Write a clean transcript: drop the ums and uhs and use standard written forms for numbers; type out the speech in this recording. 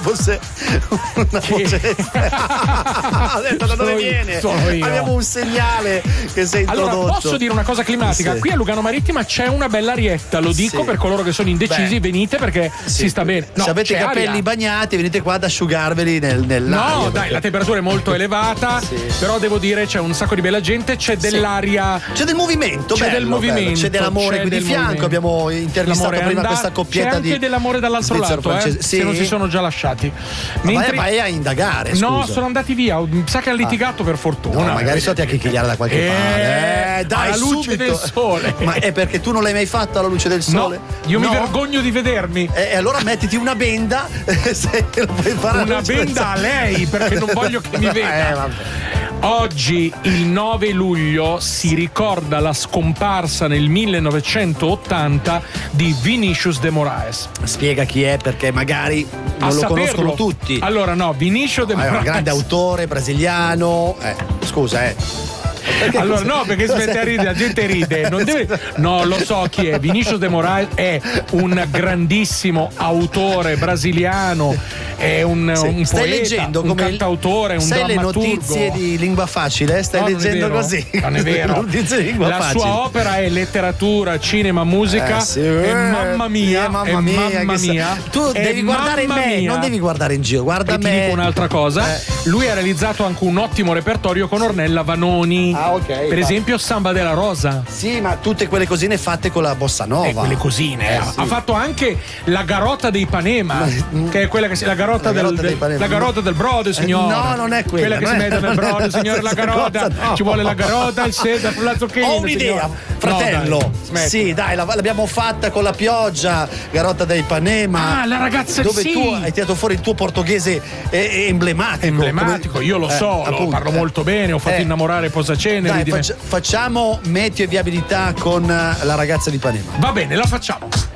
fosse una voce. Ha detto da dove viene? Abbiamo un segnale che sei introdotto. Allora, posso dire una cosa climatica? Sì. Qui a Lugano Marittima c'è una bella arietta, lo dico per coloro che sono indecisi, venite perché si sta bene. Se avete i capelli aria. bagnati, venite qua ad asciugarveli nell'aria. No, dai, la temperatura è molto elevata, però devo dire c'è un sacco di bella gente, c'è dell'aria. C'è del movimento, c'è del movimento, c'è dell'amore qui di fianco. Abbiamo intervistato prima questa coppietta c'è anche di dell'amore dall'altro lato, se non si sono già lasciati. Vai a indagare, scusa. No, sono andati via, sa che ha litigato per fortuna. No, magari so a chiacchierare da qualche parte. Dai, alla luce del sole. Ma è perché tu non l'hai mai fatto alla luce del sole? No, io mi vergogno di vedermi. E allora mettiti una benda se lo puoi fare. Una benda a lei, perché non voglio che mi veda. Vabbè. Oggi, il 9 luglio, si ricorda la scomparsa nel 1980 di Vinicius de Moraes. Spiega chi è, perché magari non lo conoscono tutti. Allora, no, Vinicius de Moraes è un grande autore brasiliano. Scusa, allora no, perché si mette a ridere, la gente ride, non deve. No, lo so chi è. Vinicius de Moraes è un grandissimo autore brasiliano, è un stai poeta, leggendo un come cantautore, un drammaturgo. Le notizie di lingua facile, stai leggendo così. Non è vero. Notizie di lingua la facile. sua opera è letteratura, cinema, musica. E mamma mia, mamma mia. Tu devi guardare me, non devi guardare in giro, guarda me. Ti dico un'altra cosa. Lui ha realizzato anche un ottimo repertorio con Ornella Vanoni. Per esempio Samba della Rosa. Sì, ma tutte quelle cosine fatte con la bossa nova. Quelle cosine. Ha fatto anche la Garota dei Panema, che è quella che si. La garota del brodo, signore. No, non è quella. Che si mette nel brodo, signore, la garota. No. Ci vuole la garota, il sedano, la zucchina. Ho un'idea, fratello. No, dai, sì, dai, l'abbiamo fatta con la pioggia, Garota dei Panema. Ah, la ragazza dove tu hai tirato fuori il tuo portoghese emblematico. Emblematico, io lo so, lo parlo molto bene, ho fatto innamorare Posaceneri. Dai, facciamo meteo e viabilità con la ragazza di Panema. Va bene, la facciamo.